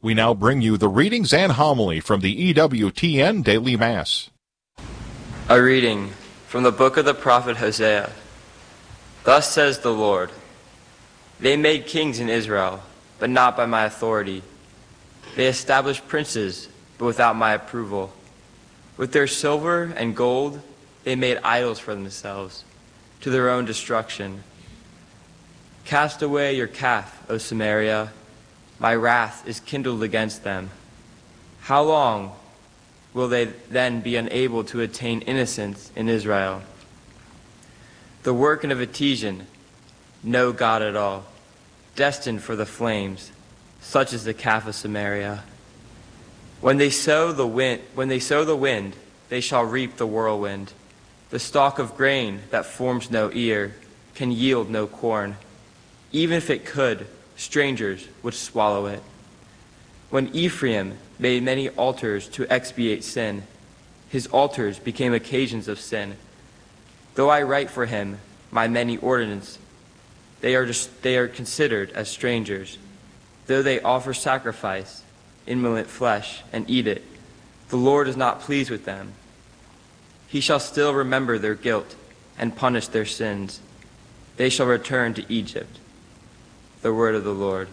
We now bring you the readings and homily from the EWTN Daily Mass. A reading from the book of the prophet Hosea. Thus says the Lord, they made kings in Israel, but not by my authority. They established princes, but without my approval. With their silver and gold, they made idols for themselves, to their own destruction. Cast away your calf, O Samaria. My wrath is kindled against them. How long will they then be unable to attain innocence in Israel? The work of a Etesian, no God at all, destined for the flames, such as the calf of Samaria. When they sow the wind, they shall reap the whirlwind. The stalk of grain that forms no ear can yield no corn. Even if it could, strangers would swallow it. When Ephraim made many altars to expiate sin, his altars became occasions of sin. Though I write for him my many ordinances, they are considered as strangers. Though they offer sacrifice, indolent flesh, and eat it, the Lord is not pleased with them. He shall still remember their guilt and punish their sins. They shall return to Egypt. The word of the Lord.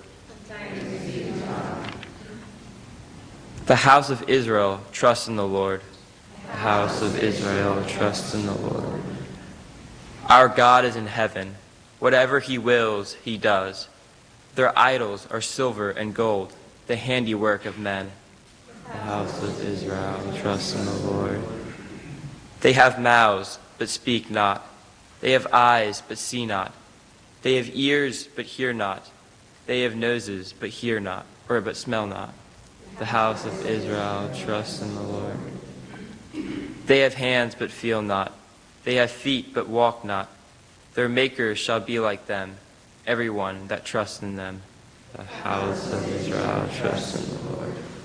The house of Israel trusts in the Lord. The house of Israel trusts in the Lord. Our God is in heaven. Whatever he wills, he does. Their idols are silver and gold, the handiwork of men. The house of Israel trusts in the Lord. They have mouths, but speak not. They have eyes, but see not. They have ears, but hear not. They have noses, but hear not, or but smell not. The house of Israel trusts in the Lord. They have hands, but feel not. They have feet, but walk not. Their makers shall be like them, everyone that trusts in them. The house of Israel trusts in the Lord.